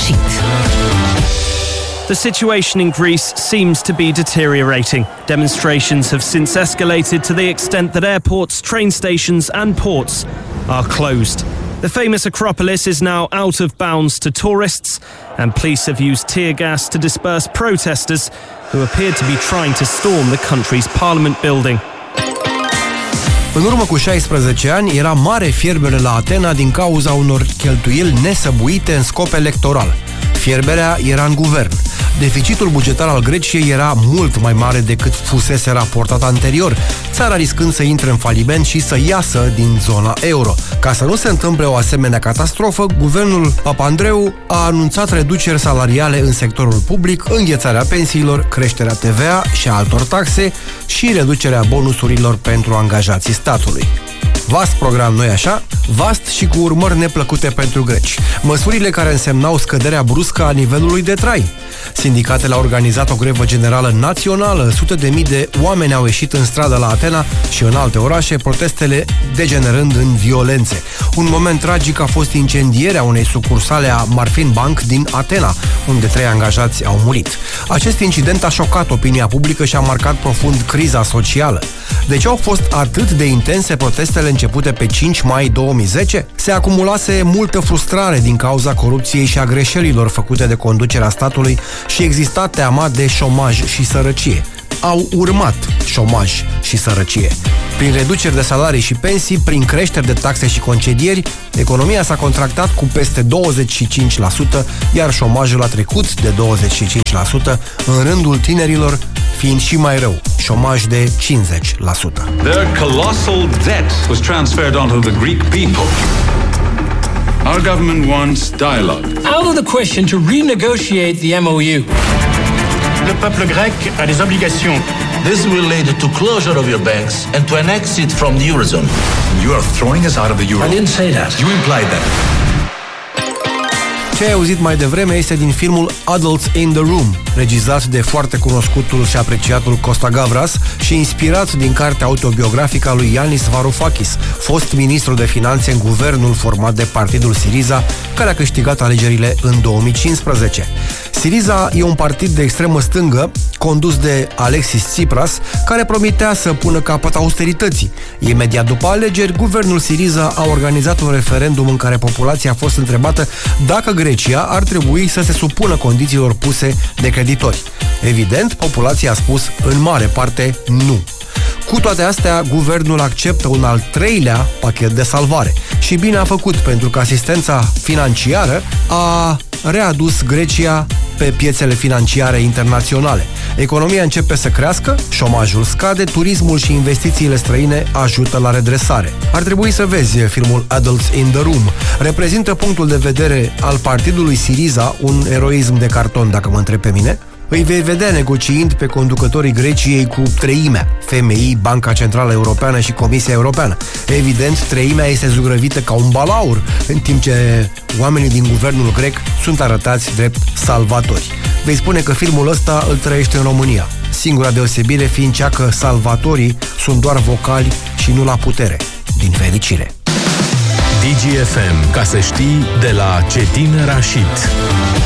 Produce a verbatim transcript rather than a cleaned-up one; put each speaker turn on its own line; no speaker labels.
Rashid.
The situation in Greece seems to be deteriorating. Demonstrations have since escalated to the extent that airports, train stations and ports are closed. The famous Acropolis is now out of bounds to tourists, and police have used tear gas to disperse protesters who appeared to be trying to storm the country's parliament building.
În urmă cu șaisprezece ani era mare fierbere la Atena din cauza unor cheltuieli nesăbuite în scop electoral. Fierberea era în guvern. Deficitul bugetar al Greciei era mult mai mare decât fusese raportat anterior, țara riscând să intre în faliment și să iasă din zona euro. Ca să nu se întâmple o asemenea catastrofă, guvernul Papandreou a anunțat reduceri salariale în sectorul public, înghețarea pensiilor, creșterea T V A și a altor taxe și reducerea bonusurilor pentru angajații statului. Vast program, nu-i așa? Vast și cu urmări neplăcute pentru greci. Măsurile care însemnau scăderea bruscă a nivelului de trai. Sindicatele au organizat o grevă generală națională, sute de mii de oameni au ieșit în stradă la Atena și în alte orașe, protestele degenerând în violențe. Un moment tragic a fost incendierea unei sucursale a Marfin Bank din Atena, unde trei angajați au murit. Acest incident a șocat opinia publică și a marcat profund criza socială. De ce au fost atât de intense protestele începute pe cinci mai două mii zece? Se acumulase multă frustrare din cauza corupției și a greșelilor făcute de conducerea statului și exista teama de șomaj și sărăcie. Au urmat șomaj și sărăcie. Prin reduceri de salarii și pensii, prin creșteri de taxe și concedieri, economia s-a contractat cu peste douăzeci și cinci la sută, iar șomajul a trecut de douăzeci și cinci la sută, în rândul tinerilor fiind și mai rău, șomaj de cincizeci la sută.
Their colossal debt was transferred onto the Greek people. Our government wants dialogue.
Out of the question to renegotiate the M O U.
Le peuple grec a des obligations.
This will lead to closure of your banks and to an exit from the Eurozone.
You are throwing us out of the Euro.
I didn't say that.
You implied that.
Ce ai auzit mai devreme este din filmul Adults in the Room, regizat de foarte cunoscutul și apreciatul Costa Gavras și inspirat din cartea autobiografică a lui Yanis Varoufakis, fost ministru de finanțe în guvernul format de partidul Syriza, care a câștigat alegerile în două mii cincisprezece. Syriza e un partid de extremă stângă, condus de Alexis Tsipras, care promitea să pună capăt austerității. Imediat după alegeri, guvernul Syriza a organizat un referendum în care populația a fost întrebată dacă Grecia ar trebui să se supună condițiilor puse de creditori. Evident, populația a spus în mare parte nu. Cu toate astea, guvernul acceptă un al treilea pachet de salvare. Și bine a făcut, pentru că asistența financiară a readus Grecia pe piețele financiare internaționale. Economia începe să crească, șomajul scade, turismul și investițiile străine ajută la redresare. Ar trebui să vezi filmul Adults in the Room. Reprezintă punctul de vedere al partidului Syriza, un eroism de carton, dacă mă întreb pe mine. Îi vei vedea negociind pe conducătorii Greciei cu treimea, F M I, Banca Centrală Europeană și Comisia Europeană. Evident, treimea este zugrăvită ca un balaur, în timp ce oamenii din guvernul grec sunt arătați drept salvatori. Vei spune că filmul ăsta îl trăiește în România, singura deosebire fiind cea că salvatorii sunt doar vocali și nu la putere, din fericire.
D G F M, ca să știi, de la Cetin Rashid.